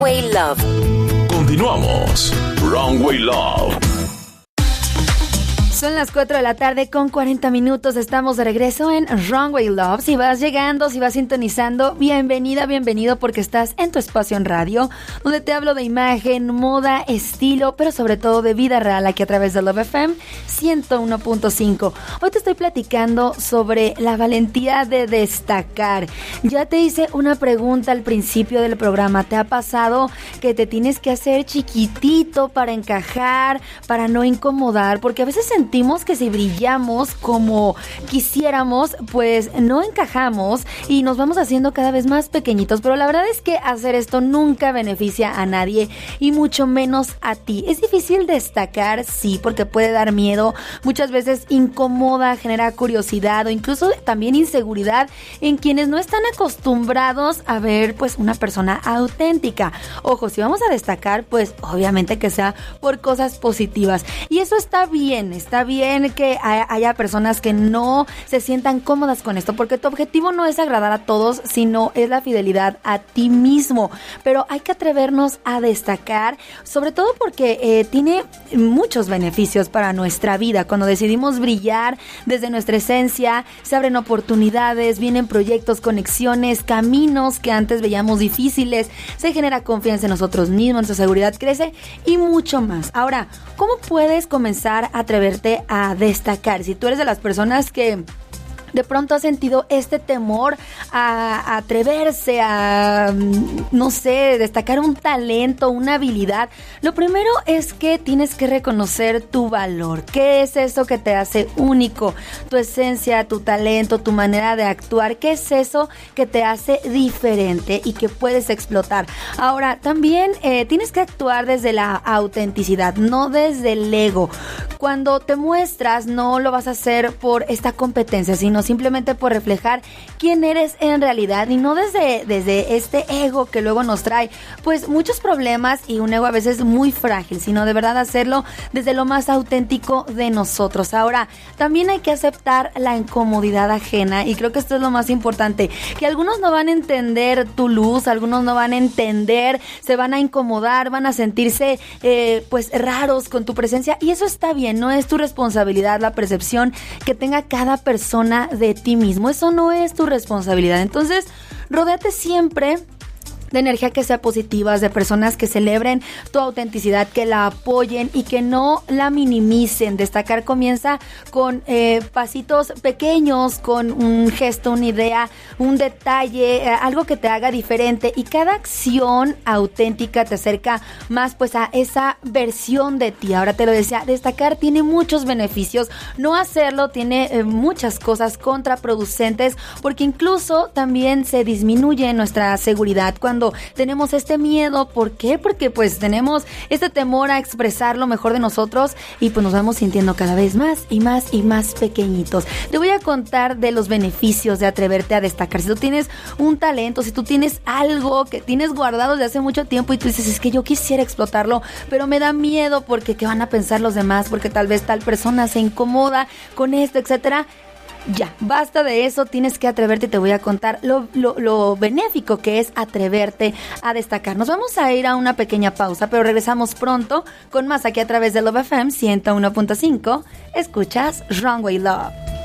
Way Love. Continuamos. Runway Love. Son las 4 de la tarde con 40 minutos. Estamos de regreso en Runway Love. Si vas llegando, si vas sintonizando, bienvenida, bienvenido, porque estás en tu espacio en radio, donde te hablo de imagen, moda, estilo, pero sobre todo de vida real, aquí a través de Love FM 101.5. Hoy te estoy platicando sobre la valentía de destacar. Ya te hice una pregunta al principio del programa. ¿Te ha pasado que te tienes que hacer chiquitito para encajar, para no incomodar? Porque a veces sentimos que si brillamos como quisiéramos, pues no encajamos y nos vamos haciendo cada vez más pequeñitos. Pero la verdad es que hacer esto nunca beneficia a nadie y mucho menos a ti. Es difícil destacar, sí, porque puede dar miedo. Muchas veces incomoda, genera curiosidad o incluso también inseguridad en quienes no están acostumbrados a ver pues una persona auténtica. Ojo, si vamos a destacar, pues obviamente que sea por cosas positivas. Y eso está bien que haya personas que no se sientan cómodas con esto, porque tu objetivo no es agradar a todos, sino es la fidelidad a ti mismo. Pero hay que atrevernos a destacar, sobre todo porque tiene muchos beneficios para nuestra vida. Cuando decidimos brillar desde nuestra esencia, se abren oportunidades, vienen proyectos, conexiones, caminos que antes veíamos difíciles, se genera confianza en nosotros mismos, nuestra seguridad crece y mucho más. Ahora, ¿cómo puedes comenzar a atreverte a destacar? Si tú eres de las personas que de pronto has sentido este temor a atreverse a, no sé, destacar un talento, una habilidad, lo primero es que tienes que reconocer tu valor. ¿Qué es eso que te hace único? Tu esencia, tu talento, tu manera de actuar. ¿Qué es eso que te hace diferente y que puedes explotar? Ahora, también tienes que actuar desde la autenticidad, no desde el ego. Cuando te muestras, no lo vas a hacer por esta competencia, sino simplemente por reflejar quién eres en realidad y no desde este ego que luego nos trae pues muchos problemas y un ego a veces muy frágil, sino de verdad hacerlo desde lo más auténtico de nosotros. Ahora, también hay que aceptar la incomodidad ajena y creo que esto es lo más importante, que algunos no van a entender tu luz, algunos no van a entender, se van a incomodar, van a sentirse pues raros con tu presencia y eso está bien, no es tu responsabilidad la percepción que tenga cada persona de ti mismo, eso no es tu responsabilidad. Entonces, rodéate siempre de energía que sea positiva, de personas que celebren tu autenticidad, que la apoyen y que no la minimicen. Destacar comienza con pasitos pequeños, con un gesto, una idea, un detalle, algo que te haga diferente y cada acción auténtica te acerca más pues a esa versión de ti. Ahora te lo decía, destacar tiene muchos beneficios, no hacerlo tiene muchas cosas contraproducentes porque incluso también se disminuye nuestra seguridad cuando tenemos este miedo. ¿Por qué? Porque pues tenemos este temor a expresar lo mejor de nosotros y pues nos vamos sintiendo cada vez más y más y más pequeñitos. Te voy a contar de los beneficios de atreverte a destacar. Si tú tienes un talento, si tú tienes algo que tienes guardado desde hace mucho tiempo y tú dices, es que yo quisiera explotarlo, pero me da miedo porque qué van a pensar los demás, porque tal vez tal persona se incomoda con esto, etcétera. Ya, basta de eso, tienes que atreverte y te voy a contar lo benéfico que es atreverte a destacar. Nos vamos a ir a una pequeña pausa, pero regresamos pronto con más aquí a través de Love FM 101.5. Escuchas Runway Love.